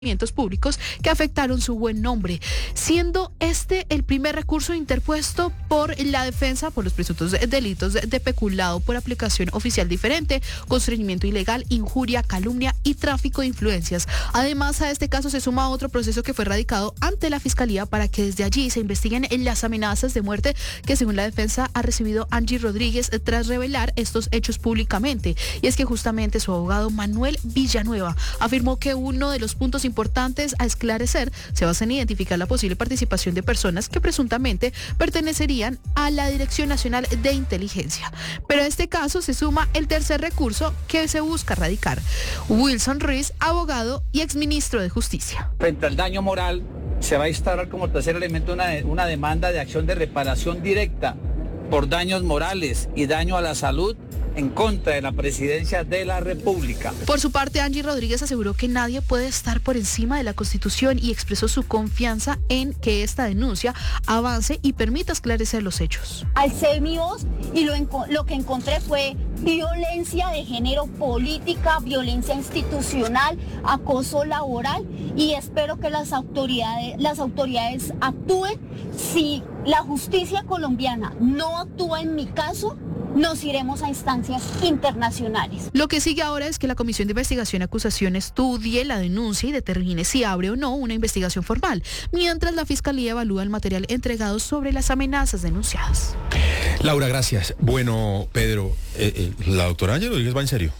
públicos que afectaron su buen nombre, siendo este el primer recurso interpuesto por la defensa por los presuntos delitos de peculado por aplicación oficial diferente, constreñimiento ilegal, injuria, calumnia y tráfico de influencias. Además, a este caso se suma otro proceso que fue radicado ante la Fiscalía para que desde allí se investiguen las amenazas de muerte que, según la defensa, ha recibido Angie Rodríguez tras revelar estos hechos públicamente. Y es que justamente su abogado Manuel Villanueva afirmó que uno de los puntos importantes a esclarecer se basa en identificar la posible participación de personas que presuntamente pertenecerían a la Dirección Nacional de Inteligencia. Pero a este caso se suma el tercer recurso que se busca radicar. Wilson Ruiz, abogado y exministro de Justicia. Frente al daño moral, se va a instaurar como tercer elemento una demanda de acción de reparación directa por daños morales y daño a la salud en contra de la Presidencia de la República. Por su parte, Angie Rodríguez aseguró que nadie puede estar por encima de la Constitución y expresó su confianza en que esta denuncia avance y permita esclarecer los hechos. Alcé mi voz y lo que encontré fue violencia de género, política, violencia institucional, acoso laboral, y espero que las autoridades actúen. Si la justicia colombiana no actúa en mi caso, nos iremos a instancias internacionales. Lo que sigue ahora es que la Comisión de Investigación y Acusación estudie la denuncia y determine si abre o no una investigación formal, mientras la Fiscalía evalúa el material entregado sobre las amenazas denunciadas. Laura, gracias. Bueno, Pedro, la doctora Angie Rodríguez va en serio.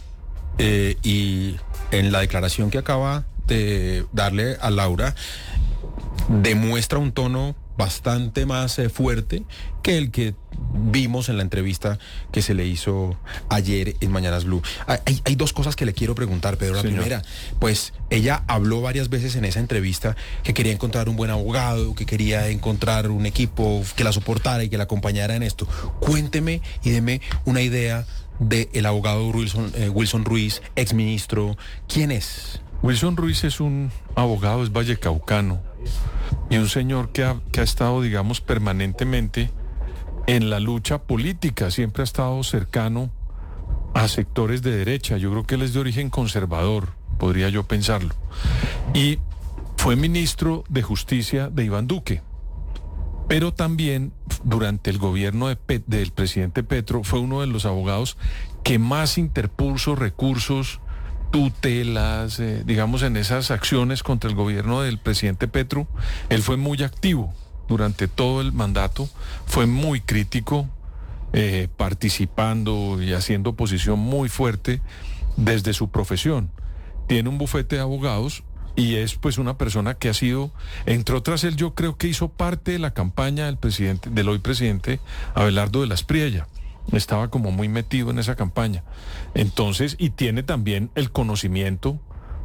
Y en la declaración que acaba de darle a Laura, demuestra un tono bastante más fuerte que el que vimos en la entrevista que se le hizo ayer en Mañanas Blue. Hay dos cosas que le quiero preguntar, Pedro. La primera, pues ella habló varias veces en esa entrevista que quería encontrar un buen abogado, que quería encontrar un equipo que la soportara y que la acompañara en esto. Cuénteme y deme una idea del abogado Wilson Ruiz, exministro. ¿Quién es? Wilson Ruiz es un abogado, es vallecaucano, y un señor que ha estado, digamos, permanentemente en la lucha política, siempre ha estado cercano a sectores de derecha. Yo creo que él es de origen conservador, podría yo pensarlo. Y fue ministro de Justicia de Iván Duque, pero también durante el gobierno del presidente Petro fue uno de los abogados que más interpuso recursos, tutelas, digamos, en esas acciones contra el gobierno del presidente Petro. Él fue muy activo durante todo el mandato, fue muy crítico, participando y haciendo oposición muy fuerte desde su profesión. Tiene un bufete de abogados y es pues una persona que ha sido, entre otras, él yo creo que hizo parte de la campaña del hoy presidente Abelardo de la Espriella. Estaba como muy metido en esa campaña. Entonces, y tiene también el conocimiento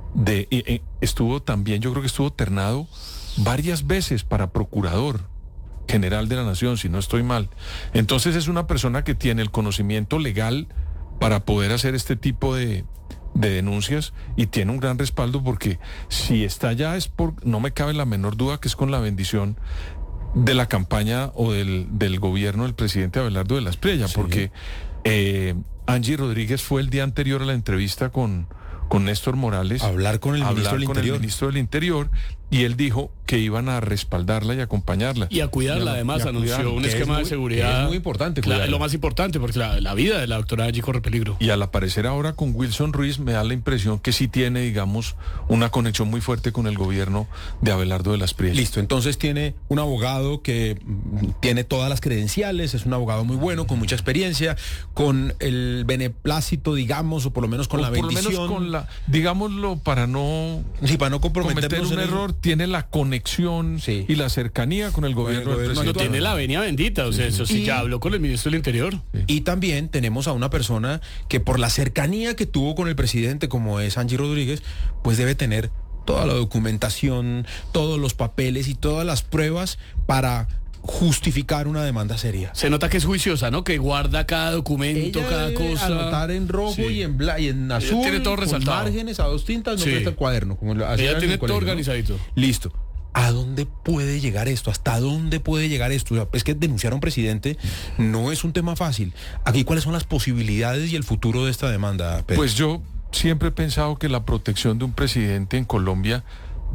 estuvo también, yo creo que estuvo ternado varias veces para procurador general de la Nación, si no estoy mal. Entonces es una persona que tiene el conocimiento legal para poder hacer este tipo de denuncias, y tiene un gran respaldo, porque si está allá no me cabe la menor duda que es con la bendición de la campaña o del gobierno del presidente Abelardo de la Espriella, sí. Porque Angie Rodríguez fue el día anterior a la entrevista con Néstor Morales hablar con el ministro del Interior, y él dijo que iban a respaldarla y acompañarla. Y a cuidarla, además, anunció un esquema de seguridad. Es muy importante cuidarla. Lo más importante, porque la vida de la doctora Angie corre peligro. Y al aparecer ahora con Wilson Ruiz, me da la impresión que sí tiene, digamos, una conexión muy fuerte con el gobierno de Abelardo de la Espriella. Listo, entonces tiene un abogado que tiene todas las credenciales, es un abogado muy bueno, con mucha experiencia, con el beneplácito, digamos, o por lo menos con la bendición. Por lo menos con digámoslo, para no comprometer un error, tiene la conexión, sí, y la cercanía con el gobierno del presidente. No tiene la venia bendita, o sea, eso sí, ya habló con el ministro del Interior. Sí. Y también tenemos a una persona que, por la cercanía que tuvo con el presidente, como es Angie Rodríguez, pues debe tener toda la documentación, todos los papeles y todas las pruebas para justificar una demanda seria. Se nota que es juiciosa, ¿no? Que guarda cada documento, ella cada cosa. Anotar en rojo, sí, y en azul, tiene todo resaltado, con márgenes a dos tintas, no, sí, presta el cuaderno. Como ella tiene todo organizadito. Listo. ¿A dónde puede llegar esto? ¿Hasta dónde puede llegar esto? O sea, es que denunciar a un presidente no es un tema fácil. Aquí, ¿cuáles son las posibilidades y el futuro de esta demanda, Pedro? Pues yo siempre he pensado que la protección de un presidente en Colombia